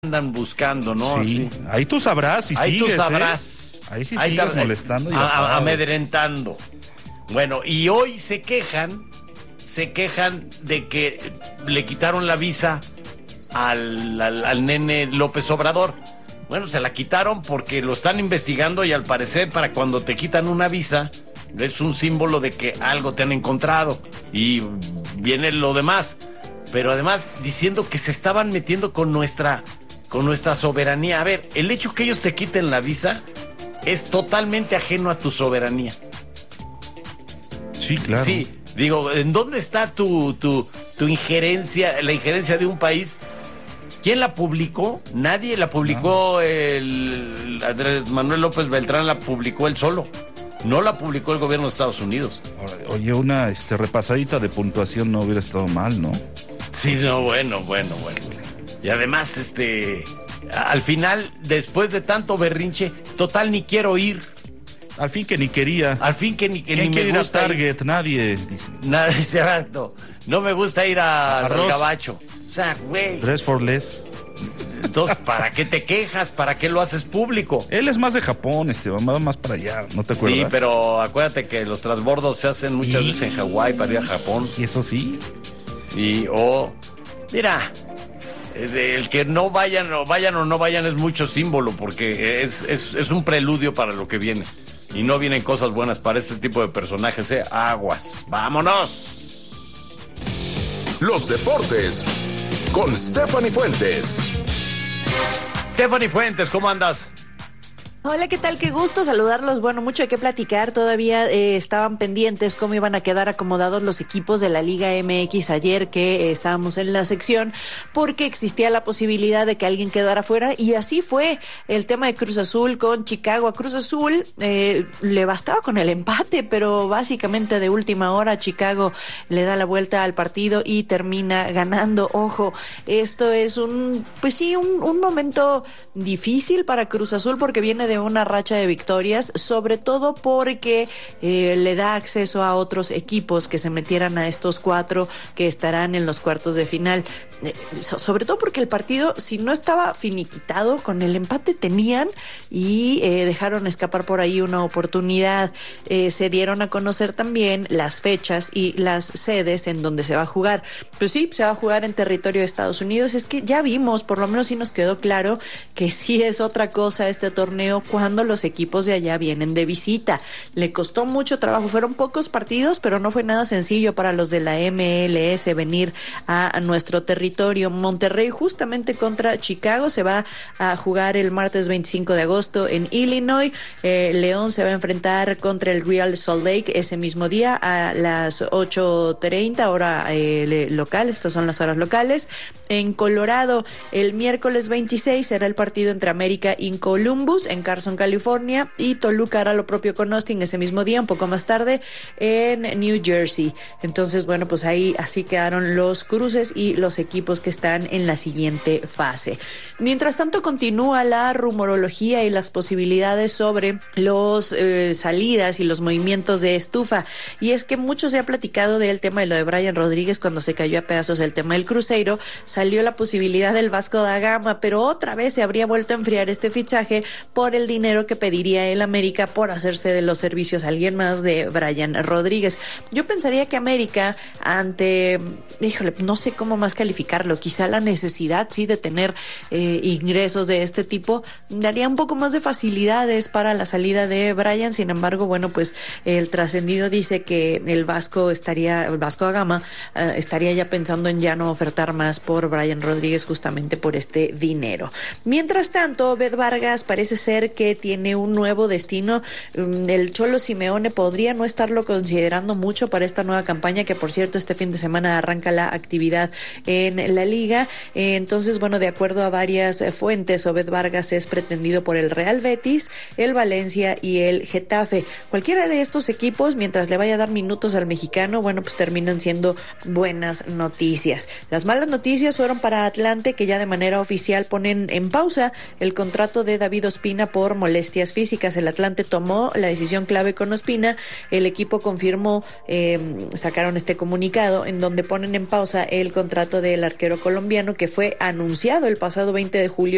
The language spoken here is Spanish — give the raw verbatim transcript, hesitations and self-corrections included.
andan buscando, ¿no? Sí. Así. Ahí tú sabrás si Ahí sigues, tú sabrás. ¿eh? Ahí sí Ahí sigues te, molestando. Y a, a, amedrentando. Bueno, y hoy se quejan, se quejan de que le quitaron la visa al, al, al nene López Obrador. Bueno, se la quitaron porque lo están investigando y al parecer para cuando te quitan una visa es un símbolo de que algo te han encontrado y viene lo demás. Pero además diciendo que se estaban metiendo con nuestra, con nuestra soberanía. A ver, el hecho que ellos te quiten la visa es totalmente ajeno a tu soberanía. Sí, claro. Sí, digo, ¿en dónde está tu, tu, tu injerencia, la injerencia de un país? ¿Quién la publicó? Nadie la publicó. No. el Andrés Manuel López Beltrán la publicó él solo. No la publicó el gobierno de Estados Unidos. Oye, una este, repasadita de puntuación no hubiera estado mal, ¿no? Sí, no, bueno, bueno, bueno. Y además, este, al final, después de tanto berrinche, total ni quiero ir. Al fin que ni quería. Al fin que ni, que ni me gusta ir a Target, ir. nadie. Nadie, exacto. No me gusta ir a al gabacho. O sea, güey. Dress for less. Entonces, ¿para qué te quejas? ¿Para qué lo haces público? Él es más de Japón, este, va más para allá, ¿no te acuerdas? Sí, pero acuérdate que los transbordos se hacen muchas y... veces en Hawái para ir a Japón. Y eso sí. Y, o, oh, mira, el que no vayan o vayan o no vayan es mucho símbolo, porque es, es, es un preludio para lo que viene. Y no vienen cosas buenas para este tipo de personajes, ¿eh? Aguas. ¡Vámonos! Los deportes con Stephanie Fuentes. Stephanie Fuentes, ¿cómo andas? Hola, ¿qué tal? Qué gusto saludarlos. Bueno, mucho hay que platicar. Todavía eh, estaban pendientes cómo iban a quedar acomodados los equipos de la Liga M X ayer que eh, estábamos en la sección, porque existía la posibilidad de que alguien quedara fuera, y así fue el tema de Cruz Azul con Chicago. A Cruz Azul eh, le bastaba con el empate, pero básicamente de última hora Chicago le da la vuelta al partido y termina ganando. Ojo, esto es un, pues sí, un, un momento difícil para Cruz Azul porque viene de de una racha de victorias, sobre todo porque eh, le da acceso a otros equipos que se metieran a estos cuatro que estarán en los cuartos de final, eh, so, sobre todo porque el partido, si no estaba finiquitado, con el empate tenían y eh, dejaron escapar por ahí una oportunidad. Eh, se dieron a conocer también las fechas y las sedes en donde se va a jugar. Pues sí, se va a jugar en territorio de Estados Unidos. Es que ya vimos, por lo menos sí nos quedó claro que sí es otra cosa este torneo cuando los equipos de allá vienen de visita. Le costó mucho trabajo, fueron pocos partidos, pero no fue nada sencillo para los de la M L S venir a, a nuestro territorio. Monterrey justamente contra Chicago se va a jugar el martes veinticinco de agosto en Illinois. Eh, León se va a enfrentar contra el Real Salt Lake ese mismo día a las ocho treinta hora eh, local, estas son las horas locales. En Colorado el miércoles veintiséis será el partido entre América y Columbus en Carson, California, y Toluca hará lo propio con Austin ese mismo día, un poco más tarde, en New Jersey. Entonces, bueno, pues ahí así quedaron los cruces y los equipos que están en la siguiente fase. Mientras tanto, continúa la rumorología y las posibilidades sobre los eh, salidas y los movimientos de estufa. Y es que mucho se ha platicado del tema de lo de Brian Rodríguez cuando se cayó a pedazos el tema del Cruzeiro. Salió la posibilidad del Vasco da Gama, pero otra vez se habría vuelto a enfriar este fichaje por el dinero que pediría el América por hacerse de los servicios a alguien más de Brian Rodríguez. Yo pensaría que América, ante, híjole, no sé cómo más calificarlo, quizá la necesidad, sí, de tener eh, ingresos de este tipo, daría un poco más de facilidades para la salida de Brian. Sin embargo, bueno, pues el trascendido dice que el Vasco estaría, el Vasco da Gama, eh, estaría ya pensando en ya no ofertar más por Brian Rodríguez justamente por este dinero. Mientras tanto, Obed Vargas parece ser que tiene un nuevo destino. El Cholo Simeone podría no estarlo considerando mucho para esta nueva campaña, que por cierto este fin de semana arranca la actividad en la liga. Entonces, bueno, de acuerdo a varias fuentes, Obed Vargas es pretendido por el Real Betis, el Valencia y el Getafe. Cualquiera de estos equipos, mientras le vaya a dar minutos al mexicano, bueno, pues terminan siendo buenas noticias. Las malas noticias fueron para Atlante, que ya de manera oficial ponen en pausa el contrato de David Ospina por molestias físicas. El Atlante tomó la decisión clave con Ospina. El equipo confirmó, eh, sacaron este comunicado en donde ponen en pausa el contrato del arquero colombiano que fue anunciado el pasado veinte de julio